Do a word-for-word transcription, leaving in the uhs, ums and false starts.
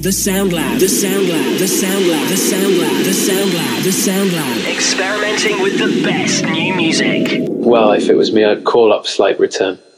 The Sound Lab, the Sound Lab, the Sound Lab, the Sound Lab, the Sound Lab, the Sound Lab. Experimenting with the best new music. Well, if it was me, I'd call up Slight Return.